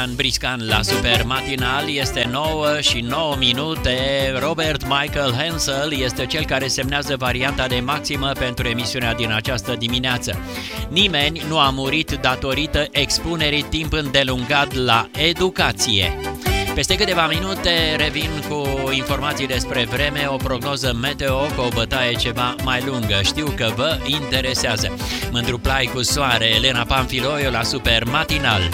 Briscan la Super Matinal, este 9:09. Robert Michael Hensel este cel care semnează varianta de maximă pentru emisiunea din această dimineață. Nimeni nu a murit datorită expunerii timp îndelungat la educație. Peste câteva minute revin cu informații despre vreme, o prognoză meteo cu o bătaie ceva mai lungă. Știu că vă interesează. Mândru Plai cu soare, Elena Panfiloiu la Super Matinal.